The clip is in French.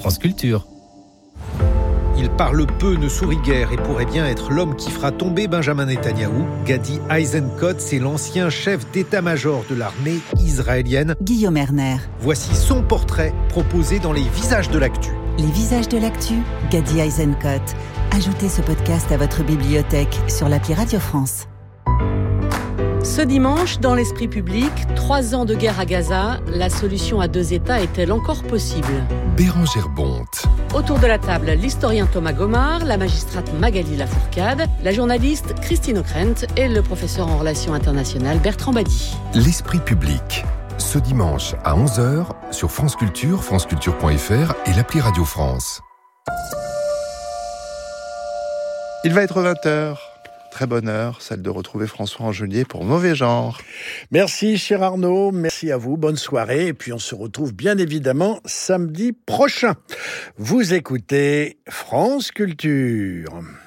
France Culture. Il parle peu, ne sourit guère et pourrait bien être l'homme qui fera tomber Benjamin Netanyahou. Gadi Eisenkot, c'est l'ancien chef d'état-major de l'armée israélienne. Guillaume Erner. Voici son portrait proposé dans les Visages de l'actu. Les Visages de l'actu, Gadi Eisenkot. Ajoutez ce podcast à votre bibliothèque sur l'appli Radio France. Ce dimanche, dans l'esprit public, 3 ans de guerre à Gaza, la solution à 2 États est-elle encore possible ? Bérengère Bonte. Autour de la table, l'historien Thomas Gomard, la magistrate Magali Lafourcade, la journaliste Christine Ockrent et le professeur en relations internationales Bertrand Badi. L'esprit public. Ce dimanche à 11h sur France Culture, franceculture.fr et l'appli Radio France. Il va être 20h. Très bonne heure, celle de retrouver François Angelier pour Mauvais Genre. Merci cher Arnaud, merci à vous, bonne soirée, et puis on se retrouve bien évidemment samedi prochain. Vous écoutez France Culture.